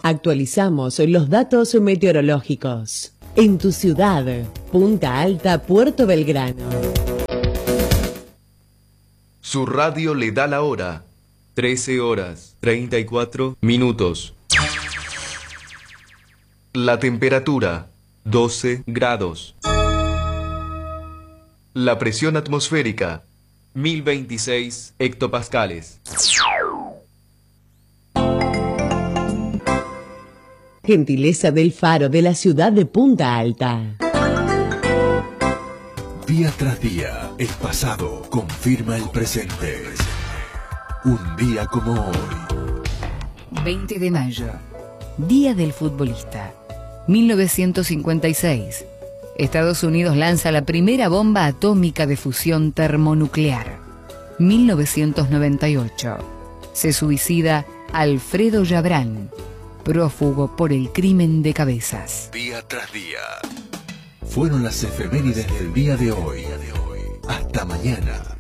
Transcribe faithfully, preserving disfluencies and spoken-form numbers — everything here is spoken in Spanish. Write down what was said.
Actualizamos los datos meteorológicos. En tu ciudad, Punta Alta, Puerto Belgrano. Su radio le da la hora. trece horas, treinta y cuatro minutos. La temperatura, doce grados. La presión atmosférica, mil veintiséis hectopascales. Gentileza del Faro de la ciudad de Punta Alta. Día tras día, el pasado confirma el presente. Un día como hoy. veinte de mayo, Día del Futbolista. mil novecientos cincuenta y seis. Estados Unidos lanza la primera bomba atómica de fusión termonuclear. mil novecientos noventa y ocho. Se suicida Alfredo Yabrán, prófugo por el crimen de Cabezas. Día tras día. Fueron las efemérides del día de hoy. Hasta mañana.